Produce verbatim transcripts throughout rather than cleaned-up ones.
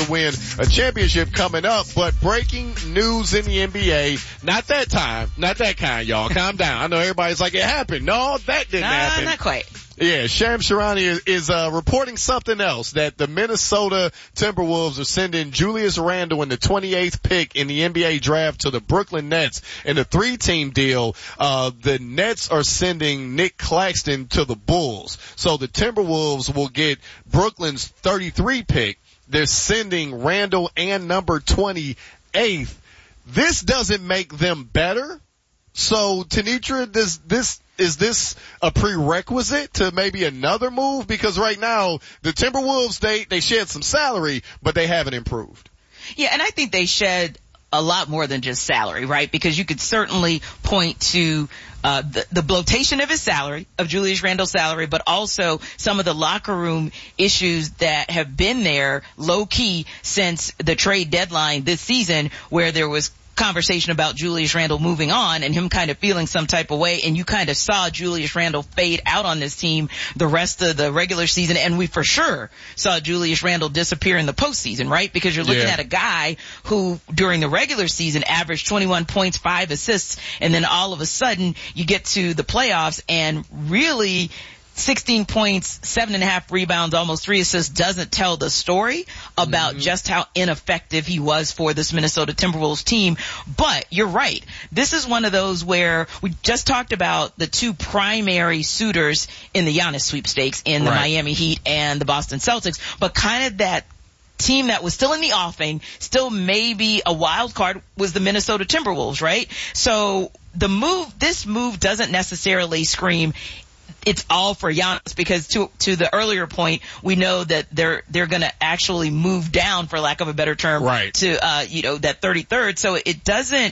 to win a championship coming up. But breaking news in the N B A, not that time, not that kind, y'all. Calm down. I know everybody's like, it happened. No, that didn't nah, happen. Not quite. Yeah, Shams Charania is, is uh, reporting something else, that the Minnesota Timberwolves are sending Julius Randle in the twenty-eighth pick in the N B A draft to the Brooklyn Nets in a three-team deal. Uh, the Nets are sending Nick Claxton to the Bulls. So the Timberwolves will get Brooklyn's thirty-three pick. They're sending Randle and number twenty-eighth. This doesn't make them better. So, Tenitra, does this, is this a prerequisite to maybe another move? Because right now, the Timberwolves, they, they shed some salary, but they haven't improved. Yeah, and I think they shed a lot more than just salary, right? Because you could certainly point to uh the, the bloatation of his salary, of Julius Randle's salary, but also some of the locker room issues that have been there low key since the trade deadline this season, where there was conversation about Julius Randle moving on and him kind of feeling some type of way, and you kind of saw Julius Randle fade out on this team the rest of the regular season, and we for sure saw Julius Randle disappear in the postseason, right? Because you're looking yeah. at a guy who during the regular season averaged twenty-one points, five assists, and then all of a sudden you get to the playoffs and really sixteen points, seven and a half rebounds, almost three assists doesn't tell the story about mm-hmm. just how ineffective he was for this Minnesota Timberwolves team. But you're right. This is one of those where we just talked about the two primary suitors in the Giannis sweepstakes in the right. Miami Heat and the Boston Celtics, but kind of that team that was still in the offing, still maybe a wild card, was the Minnesota Timberwolves, right? So the move, this move doesn't necessarily scream it's all for Giannis, because to to the earlier point, we know that they're they're going to actually move down, for lack of a better term, right. to uh you know that thirty-third. So it doesn't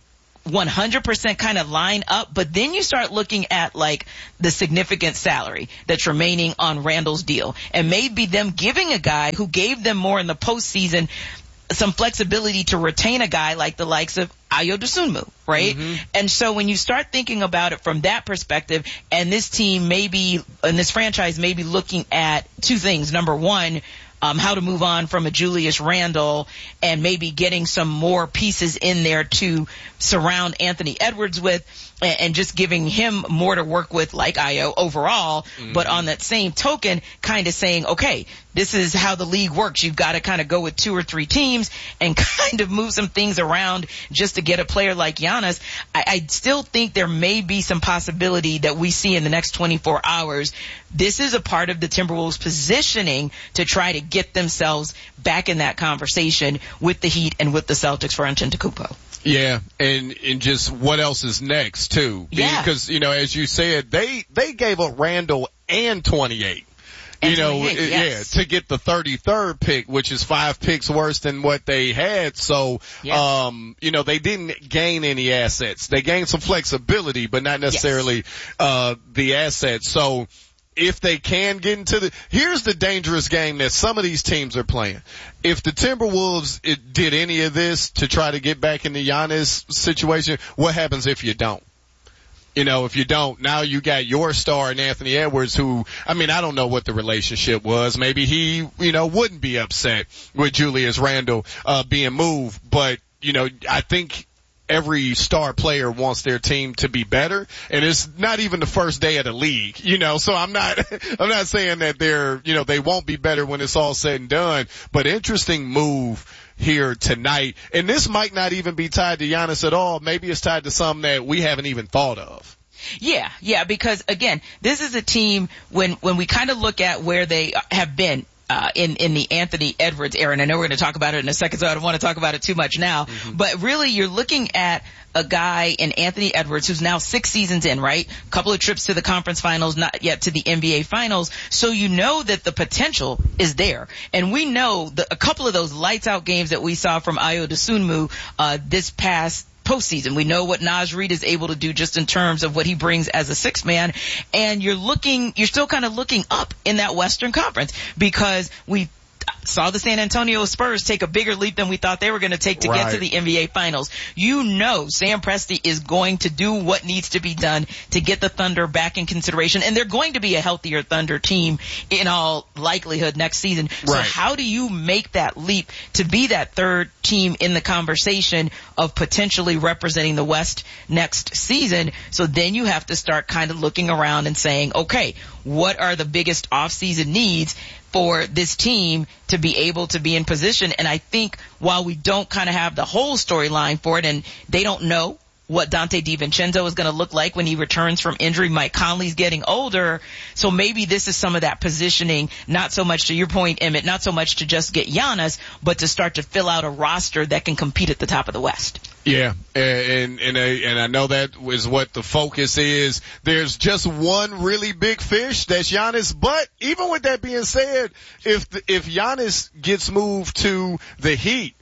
one hundred percent kind of line up, but then you start looking at like the significant salary that's remaining on Randle's deal, and maybe them giving a guy who gave them more in the postseason some flexibility to retain a guy like the likes of Ayo Dosunmu, right? Mm-hmm. And so when you start thinking about it from that perspective, and this team maybe, and this franchise may be looking at two things. Number one, um, how to move on from a Julius Randle, and maybe getting some more pieces in there to surround Anthony Edwards with, and, and just giving him more to work with, like Ayo overall. Mm-hmm. But on that same token, kind of saying, okay, this is how the league works. You've got to kind of go with two or three teams and kind of move some things around just to get a player like Giannis. I, I still think there may be some possibility that we see in the next twenty-four hours. This is a part of the Timberwolves positioning to try to get themselves back in that conversation with the Heat and with the Celtics for Antetokounmpo. Yeah, and and just what else is next too? Yeah. Because, you know, as you said, they they gave up Randle and twenty-eight. You know, yes. yeah, to get the thirty-third pick, which is five picks worse than what they had. So, yes. um, you know, they didn't gain any assets. They gained some flexibility, but not necessarily, yes. uh, the assets. So, if they can get into the, here's the dangerous game that some of these teams are playing. If the Timberwolves it, did any of this to try to get back in the Giannis situation, what happens if you don't? You know, if you don't, now you got your star in Anthony Edwards, who, I mean, I don't know what the relationship was. Maybe he, you know, wouldn't be upset with Julius Randle, uh, being moved. But, you know, I think every star player wants their team to be better. And it's not even the first day of the league, you know, so I'm not, I'm not saying that they're, you know, they won't be better when it's all said and done, but interesting move here tonight. And this might not even be tied to Giannis at all. Maybe it's tied to something that we haven't even thought of. Yeah, yeah, because again, this is a team when, when we kind of look at where they have been, uh, in, in the Anthony Edwards era, and I know we're going to talk about it in a second, so I don't want to talk about it too much now, mm-hmm. but really you're looking at a guy in Anthony Edwards who's now six seasons in, right? A couple of trips to the conference finals, not yet to the N B A finals. So you know that the potential is there. And we know that a couple of those lights out games that we saw from Ayo Dosunmu, uh, this past postseason. We know what Naz Reid is able to do just in terms of what he brings as a six man. And you're looking, you're still kind of looking up in that Western Conference, because we saw the San Antonio Spurs take a bigger leap than we thought they were going to take to right. get to the N B A Finals. You know Sam Presti is going to do what needs to be done to get the Thunder back in consideration, and they're going to be a healthier Thunder team in all likelihood next season. So right. how do you make that leap to be that third team in the conversation of potentially representing the West next season? So then you have to start kind of looking around and saying, okay, what are the biggest off-season needs for this team to be able to be in position? And I think while we don't kind of have the whole storyline for it, and they don't know what Dante DiVincenzo is going to look like when he returns from injury. Mike Conley's getting older. So maybe this is some of that positioning, not so much to your point, Emmett, not so much to just get Giannis, but to start to fill out a roster that can compete at the top of the West. Yeah, and and I, and I know that is what the focus is. There's just one really big fish, that's Giannis. But even with that being said, if the, if Giannis gets moved to the Heat,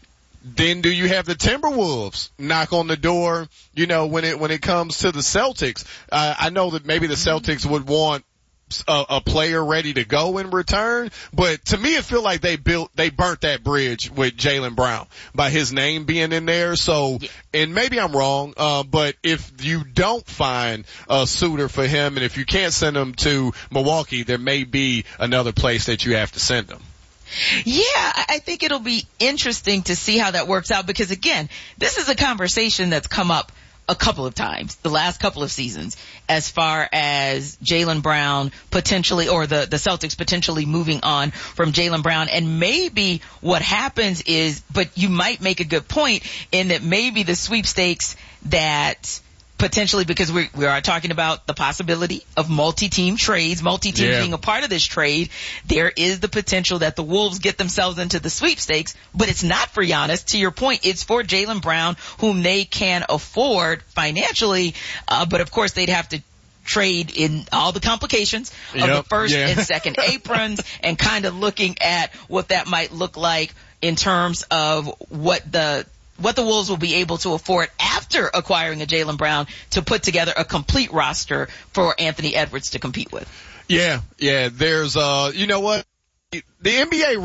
then do you have the Timberwolves knock on the door, you know, when it, when it comes to the Celtics? Uh, I know that maybe the Celtics would want a, a player ready to go in return, but to me it feel like they built, they burnt that bridge with Jaylen Brown by his name being in there. So, and maybe I'm wrong, uh, but if you don't find a suitor for him and if you can't send him to Milwaukee, there may be another place that you have to send him. Yeah, I think it'll be interesting to see how that works out because, again, this is a conversation that's come up a couple of times, the last couple of seasons, as far as Jaylen Brown potentially, or the, the Celtics potentially moving on from Jaylen Brown. And maybe what happens is, but you might make a good point in that maybe the sweepstakes that potentially, because we we are talking about the possibility of multi-team trades, multi-team yeah. being a part of this trade, there is the potential that the Wolves get themselves into the sweepstakes, but it's not for Giannis. To your point, it's for Jaylen Brown, whom they can afford financially, uh, but of course they'd have to trade in all the complications of yep. the first yeah. and second aprons and kind of looking at what that might look like in terms of what the what the Wolves will be able to afford after acquiring a Jaylen Brown to put together a complete roster for Anthony Edwards to compete with. Yeah, yeah, there's, uh, you know what? The N B A